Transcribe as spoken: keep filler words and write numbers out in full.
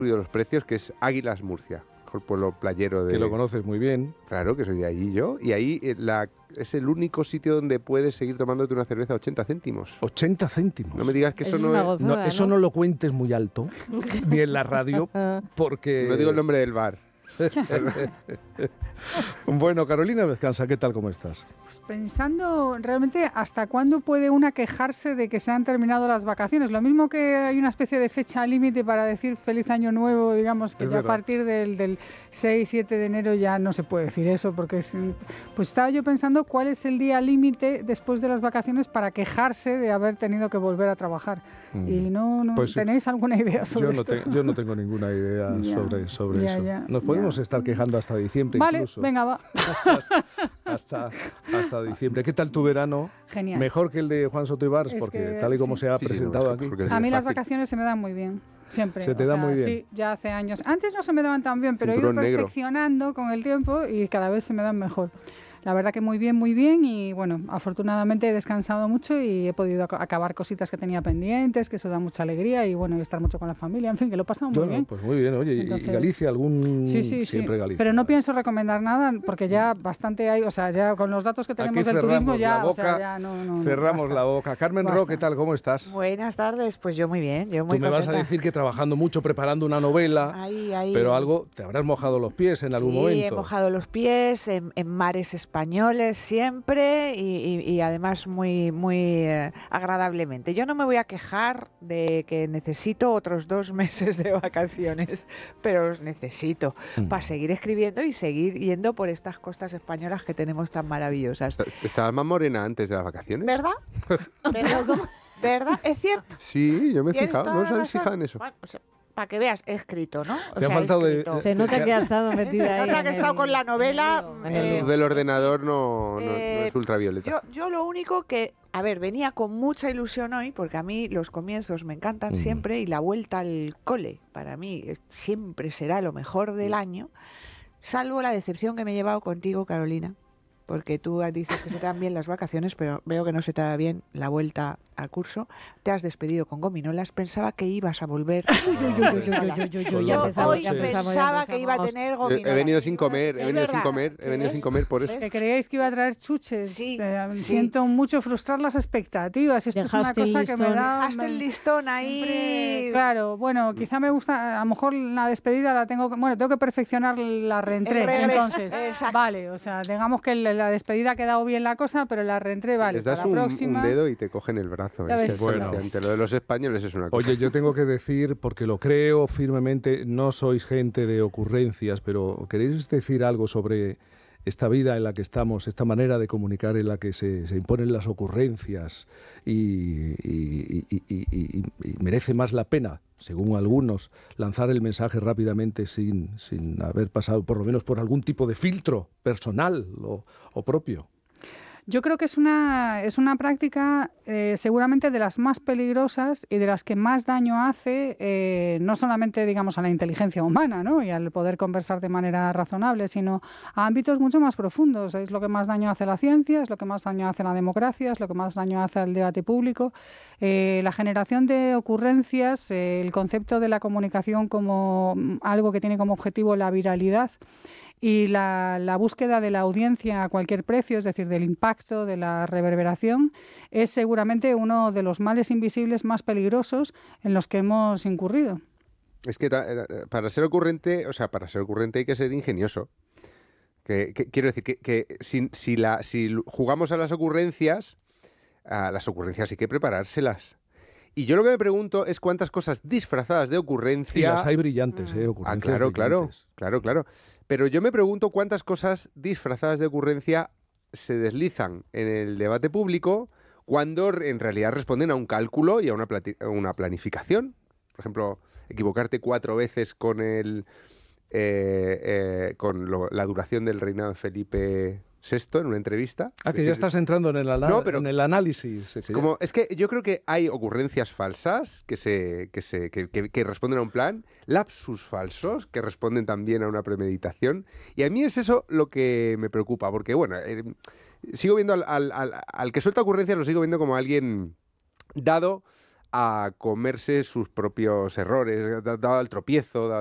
de los precios, que es Águilas Murcia, mejor pueblo playero de... Que lo conoces muy bien. Claro, que soy de allí yo. Y ahí eh, la, es el único sitio donde puedes seguir tomándote una cerveza a ochenta céntimos. ochenta céntimos. No me digas que eso, Es no una es... gozada, No, eso ¿no? no lo cuentes muy alto, ni en la radio, porque... No digo el nombre del bar. Bueno, Carolina Descansa, ¿qué tal, cómo estás? Pues pensando realmente hasta cuándo puede una quejarse de que se han terminado las vacaciones. Lo mismo que hay una especie de fecha límite para decir feliz año nuevo, digamos que Es ya verdad. a partir del, del seis siete de enero ya no se puede decir eso, porque es, pues estaba yo pensando cuál es el día límite después de las vacaciones para quejarse de haber tenido que volver a trabajar. Mm. Y no, no Pues sí. ¿tenéis alguna idea sobre Yo no, esto? te- yo no tengo ninguna idea Ya, sobre, sobre ya, eso. ya, Nos podemos ya. estar quejando hasta diciembre Vale, incluso. venga, va. hasta, hasta, hasta diciembre. ¿Qué tal tu verano? Genial. Mejor que el de Juan Soto Ibars, Es porque que tal y como sí. se ha Sí, sí, presentado no, aquí. porque es A mí las fácil. vacaciones se me dan muy bien, siempre. Se te o dan sea, muy bien. Sí, ya hace años. Antes no se me daban tan bien, pero he ido Cinturón negro. perfeccionando con el tiempo y cada vez se me dan mejor. La verdad que muy bien, muy bien y bueno, afortunadamente he descansado mucho y he podido ac- acabar cositas que tenía pendientes, que eso da mucha alegría y bueno, y estar mucho con la familia, en fin, que lo he pasado muy Bueno, bien. pues muy bien. Oye, ¿y- Entonces- ¿y Galicia? ¿Algún...? Sí, sí, sí. Siempre Galicia. Pero no pienso recomendar nada porque ya bastante hay, o sea, ya con los datos que tenemos Aquí del turismo cerramos ya, la o sea, boca, ya no, no, no, Cerramos basta. la boca. Carmen Basta. Ro, ¿qué tal? ¿Cómo estás? Buenas tardes, pues yo muy bien, yo muy Tú me vas a contenta. decir que trabajando mucho, preparando una novela, Ahí, ahí. pero algo, te habrás mojado los pies en algún Sí, momento. he mojado los pies en, en mares españoles siempre y, y- y además muy, muy eh, agradablemente. Yo no me voy a quejar de que necesito otros dos meses de vacaciones, pero los necesito Mm. para seguir escribiendo y seguir yendo por estas costas españolas que tenemos tan maravillosas. ¿Estabas más morena antes de las vacaciones? ¿Verdad? ¿Verdad? ¿Verdad? Es cierto. Sí, yo me he Tienes fijado. toda ¿No la os habéis razón. fijado en eso? Bueno, o sea, para que veas, he escrito, ¿no? O Te ha sea, he faltado de- escrito. Se nota que ha estado metida Se ahí. nota en que he estado el- con la novela, en el lío, en el eh, lío. Del ordenador no, no- no Eh, es ultravioleta. Yo, yo lo único que, a ver, venía con mucha ilusión hoy, porque a mí los comienzos me encantan Mm. siempre y la vuelta al cole, para mí, es- siempre será lo mejor del año, salvo la decepción que me he llevado contigo, Carolina, porque tú dices que se te dan bien las vacaciones, pero veo que no se te da bien la vuelta al curso. Te has despedido con gominolas, pensaba que ibas a volver. Uy, uy, uy, uy, uy, uy, uy, uy, Con ya la- empezamos, Hoy ya empezamos, ya pensaba que iba a empezamos. tener He- gominolas. he venido sin comer, he Es venido sin verdad. comer, he venido ¿Ves? sin comer por eso. ¿Ves? Que creíais que iba a traer chuches. Sí, Eh, sí. Siento mucho frustrar las expectativas. Esto es una Dejaste el cosa que me listón. da... Dejaste me- el listón siempre- ahí. Claro, bueno, quizá me gusta, a lo mejor la despedida la tengo que... Bueno, tengo que perfeccionar la reentré. El regreso, Entonces, exacto. vale, o sea, digamos que la la despedida ha quedado bien la cosa, pero la reentré, vale, Les das para la un, próxima... un dedo y te cogen el brazo. Ya Es ves. impresionante. Lo de los españoles es una cosa. Oye, yo tengo que decir, porque lo creo firmemente, no sois gente de ocurrencias, pero ¿queréis decir algo sobre esta vida en la que estamos, esta manera de comunicar en la que se, se imponen las ocurrencias y, y- y- y- y- y merece más la pena, según algunos, lanzar el mensaje rápidamente sin, sin haber pasado por lo menos por algún tipo de filtro personal o, o propio? Yo creo que es una, es una práctica eh, seguramente de las más peligrosas y de las que más daño hace, eh, no solamente digamos a la inteligencia humana, ¿no? Y al poder conversar de manera razonable, sino a ámbitos mucho más profundos. Es lo que más daño hace a la ciencia, es lo que más daño hace a la democracia, es lo que más daño hace al debate público. Eh, la generación de ocurrencias, eh, el concepto de la comunicación como mm, algo que tiene como objetivo la viralidad, y la, la búsqueda de la audiencia a cualquier precio, es decir, del impacto, de la reverberación, es seguramente uno de los males invisibles más peligrosos en los que hemos incurrido. Es que ta- eh, para ser ocurrente, o sea, para ser ocurrente hay que ser ingenioso. Que, que- quiero decir que, que si, si, la, si jugamos a las ocurrencias, a las ocurrencias hay que preparárselas. Y yo lo que me pregunto es cuántas cosas disfrazadas de Y ocurrencia... las hay brillantes, ¿eh? Ah, Ocurrencias claro, claro, brillantes. claro, claro. Pero yo me pregunto cuántas cosas disfrazadas de ocurrencia se deslizan en el debate público cuando en realidad responden a un cálculo y a una, plati- a una planificación. Por ejemplo, equivocarte cuatro veces con el eh, eh, con lo- la duración del reinado de Felipe sexto en una entrevista. Ah, Es que ya decir, estás entrando en el, ana- No, pero- en el análisis. es como, es que yo creo que hay ocurrencias falsas que, se, que, se, que, que- que responden a un plan, lapsus falsos que responden también a una premeditación. Y a mí es eso lo que me preocupa, porque bueno, eh, sigo viendo al, al- al- al que suelta ocurrencias, lo sigo viendo como alguien dado a comerse sus propios errores, dado al tropiezo,